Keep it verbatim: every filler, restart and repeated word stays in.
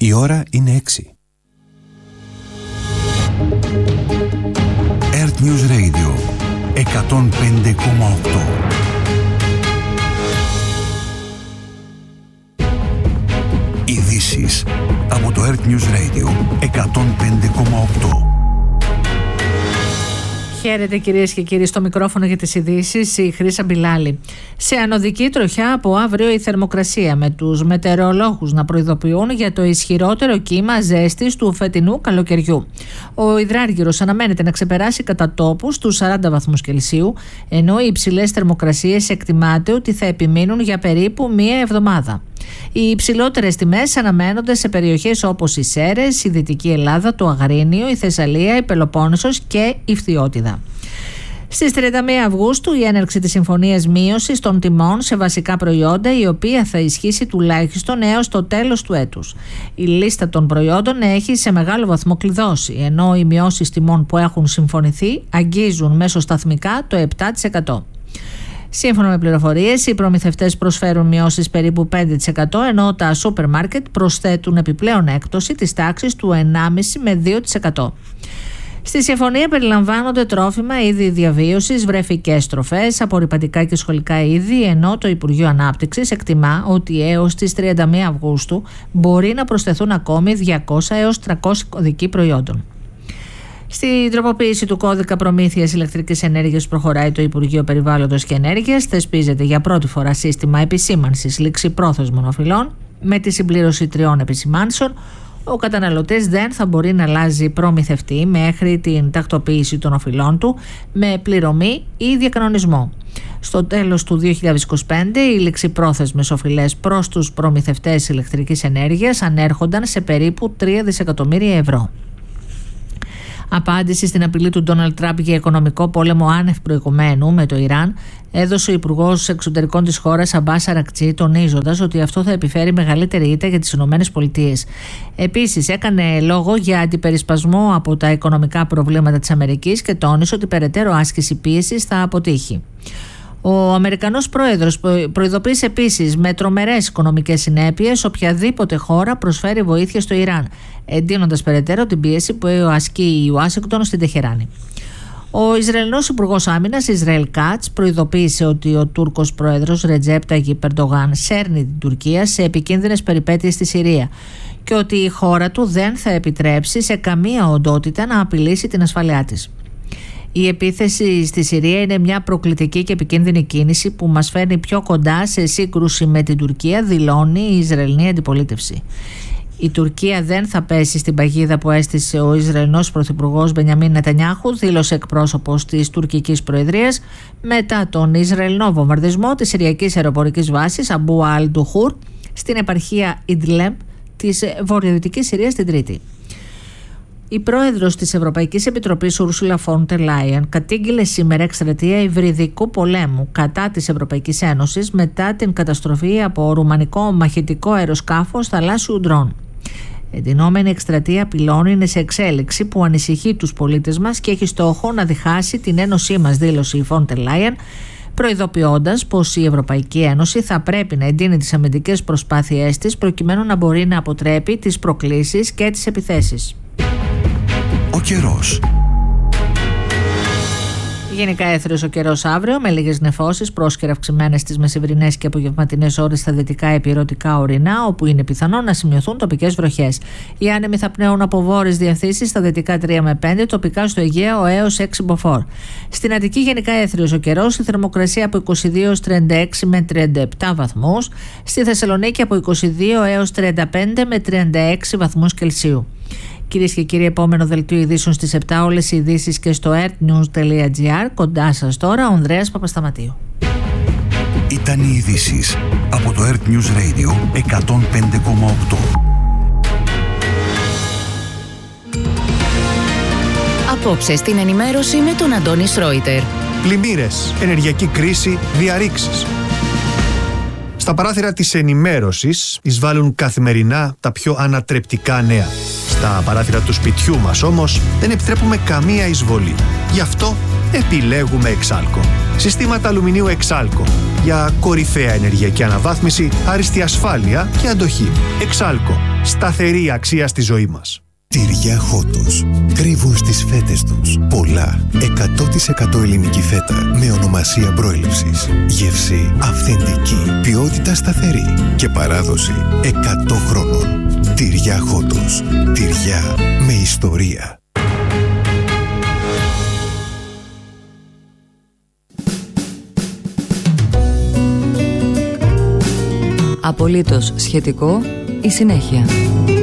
Η ώρα είναι έξι. Earth News Radio εκατόν πέντε κόμμα οκτώ. Ειδήσεις από το Earth News Radio εκατόν πέντε κόμμα οκτώ. Χαίρετε κυρίες και κύριοι, στο μικρόφωνο για τις ειδήσεις η Χρύσα Μπιλάλη. Σε ανωδική τροχιά από αύριο η θερμοκρασία, με τους μετεωρολόγους να προειδοποιούν για το ισχυρότερο κύμα ζέστης του φετινού καλοκαιριού. Ο υδράργυρος αναμένεται να ξεπεράσει κατά τόπους τους σαράντα βαθμούς Κελσίου, ενώ οι υψηλές θερμοκρασίες εκτιμάται ότι θα επιμείνουν για περίπου μία εβδομάδα. Οι υψηλότερες τιμές αναμένονται σε περιοχές όπως οι Σέρρες, η Δυτική Ελλάδα, το Αγρίνιο, η Θεσσαλία, η Πελοπόννησος και η Φθιώτιδα. Στις τριάντα μία Αυγούστου η έναρξη της συμφωνίας μείωσης των τιμών σε βασικά προϊόντα, η οποία θα ισχύσει τουλάχιστον έως το τέλος του έτους. Η λίστα των προϊόντων έχει σε μεγάλο βαθμό κλειδώσει, ενώ οι μειώσεις τιμών που έχουν συμφωνηθεί αγγίζουν μέσοσταθμικά το επτά τοις εκατό. Σύμφωνα με πληροφορίες, οι προμηθευτές προσφέρουν μειώσεις περίπου πέντε τοις εκατό, ενώ τα σούπερ μάρκετ προσθέτουν επιπλέον έκπτωση της τάξης του ενάμιση με δύο τοις εκατό. Στη συμφωνία περιλαμβάνονται τρόφιμα, είδη διαβίωσης, βρεφικές τροφές, απορρυπαντικά και σχολικά είδη, ενώ το Υπουργείο Ανάπτυξης εκτιμά ότι έως τις τριάντα μία Αυγούστου μπορεί να προσθεθούν ακόμη διακόσια έως τριακόσια κωδικοί προϊόντων. Στην τροποποίηση του κώδικα προμήθειας ηλεκτρικής ενέργειας προχωράει το Υπουργείο Περιβάλλοντος και Ενέργειας. Θεσπίζεται για πρώτη φορά σύστημα επισήμανσης ληξιπρόθεσμων οφειλών με τη συμπλήρωση τριών επισημάνσεων. Ο καταναλωτής δεν θα μπορεί να αλλάζει προμηθευτή μέχρι την τακτοποίηση των οφειλών του με πληρωμή ή διακανονισμό. Στο τέλος του δύο χιλιάδες είκοσι πέντε, οι ληξιπρόθεσμες οφειλές προς τους προμηθευτές ηλεκτρικής ενέργειας ανέρχονταν σε περίπου τρία δισεκατομμύρια ευρώ. Απάντηση στην απειλή του Ντόναλντ Τραμπ για οικονομικό πόλεμο άνευ προηγουμένου με το Ιράν, έδωσε ο Υπουργός Εξωτερικών της χώρας Αμπάς Αρακτσί, τονίζοντας ότι αυτό θα επιφέρει μεγαλύτερη ήττα για τις ΗΠΑ. Επίσης, έκανε λόγο για αντιπερισπασμό από τα οικονομικά προβλήματα της Αμερικής και τόνισε ότι περαιτέρω άσκηση πίεσης θα αποτύχει. Ο Αμερικανός πρόεδρος προειδοποίησε επίσης με τρομερές οικονομικές συνέπειες οποιαδήποτε χώρα προσφέρει βοήθεια στο Ιράν, εντείνοντας περαιτέρω την πίεση που ασκεί η Ουάσιγκτον στην Τεχεράνη. Ο Ισραηλινός Υπουργός Άμυνας Ισραήλ Κάτς προειδοποίησε ότι ο Τούρκος πρόεδρος Ρετζέπ Ταγιπ Ερντογάν σέρνει την Τουρκία σε επικίνδυνες περιπέτειες στη Συρία και ότι η χώρα του δεν θα επιτρέψει σε καμία οντότητα να απειλήσει την ασφαλειά της. Η επίθεση στη Συρία είναι μια προκλητική και επικίνδυνη κίνηση που μας φέρνει πιο κοντά σε σύγκρουση με την Τουρκία, δηλώνει η Ισραηλινή αντιπολίτευση. Η Τουρκία δεν θα πέσει στην παγίδα που έστησε ο Ισραηλινός Πρωθυπουργός Μπενιαμίν Νετανιάχου, δήλωσε εκπρόσωπος της τουρκικής προεδρίας μετά τον Ισραηλινό βομβαρδισμό της Συριακής αεροπορικής βάσης Αμπού Αλ Ντουχούρ στην επαρχία Ιντλέμ της βορειοδυτικής Συρίας την Τρίτη. Η πρόεδρος της Ευρωπαϊκής Επιτροπής Ούρσουλα φον ντερ Λάιεν κατήγγειλε σήμερα εκστρατεία υβριδικού πολέμου κατά της Ευρωπαϊκής Ένωσης μετά την καταστροφή από ρουμανικό μαχητικό αεροσκάφος θαλάσσιου ντρόν. Εντυνόμενη εκστρατεία πυλών είναι σε εξέλιξη που ανησυχεί τους πολίτες μας και έχει στόχο να διχάσει την ένωσή μας, δήλωσε η φον ντερ Λάιεν, προειδοποιώντας πως η Ευρωπαϊκή Ένωση θα πρέπει να εντείνει τις αμυντικές προσπάθειές της προκειμένου να μπορεί να αποτρέπει τις προκλήσεις και τις επιθέσεις. Ο καιρός. Γενικά έθριος ο καιρός αύριο, με λίγες νεφώσεις, πρόσκαιρα αυξημένες στις μεσημβρινές και απογευματινές ώρες στα δυτικά επιρωτικά ορεινά, όπου είναι πιθανό να σημειωθούν τοπικές βροχές. Οι άνεμοι θα πνέουν από βόρειες διευθύνσεις στα δυτικά τρία με πέντε, τοπικά στο Αιγαίο έως έξι μποφόρ. Στην Αττική γενικά έθριος ο καιρός, η θερμοκρασία από είκοσι δύο έως τριάντα έξι με τριάντα επτά βαθμούς, στη Θεσσαλονίκη από είκοσι δύο έως τριάντα πέντε με τριάντα έξι βαθμούς Κελσίου. Κυρίες και κύριοι, επόμενο δελτίο ειδήσεων στις επτά, όλες οι ειδήσεις και στο earthnews τελεία gr. Κοντά σας τώρα ο Ανδρέας Παπασταματίου. Ήταν οι ειδήσεις από το Earth News Radio εκατόν πέντε κόμμα οκτώ. Απόψε στην ενημέρωση με τον Αντώνη Σρόιτερ. Πλημμύρες, ενεργειακή κρίση, διαρρήξεις. Στα παράθυρα της ενημέρωσης εισβάλλουν καθημερινά τα πιο ανατρεπτικά νέα. Στα παράθυρα του σπιτιού μας όμως δεν επιτρέπουμε καμία εισβολή. Γι' αυτό επιλέγουμε Εξάλκο. Συστήματα αλουμινίου Εξάλκο για κορυφαία ενεργειακή αναβάθμιση, άριστη ασφάλεια και αντοχή. Εξάλκο. σταθερή αξία στη ζωή μας. Τυριά Χότος. Κρύβουν στις φέτες τους πολλά. εκατό τοις εκατό ελληνική φέτα με ονομασία προέλευσης. Γεύση αυθεντική. Ποιότητα σταθερή. Και παράδοση εκατό χρόνων. Τυριά Χότος. Τυριά με ιστορία. Απολύτως σχετικό η συνέχεια.